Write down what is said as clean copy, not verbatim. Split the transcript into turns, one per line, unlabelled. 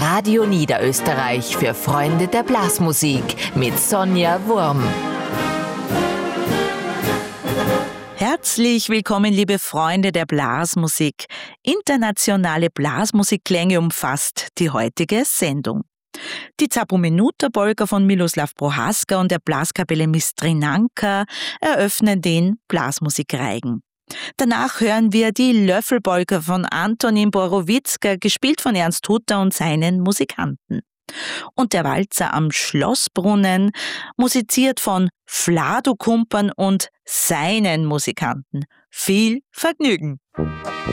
Radio Niederösterreich für Freunde der Blasmusik mit Sonja Wurm.
Herzlich willkommen, liebe Freunde der Blasmusik. Internationale Blasmusikklänge umfasst die heutige Sendung. Die Zapo-Minuta-Polka von Miloslav Prohaska und der Blaskapelle Mistrinanka eröffnen den Blasmusikreigen. Danach hören wir die Löffelpolka von Antonin Borowitzka, gespielt von Ernst Hutter und seinen Musikanten. Und der Walzer am Schlossbrunnen, musiziert von Vlado Kumpan und seinen Musikanten. Viel Vergnügen!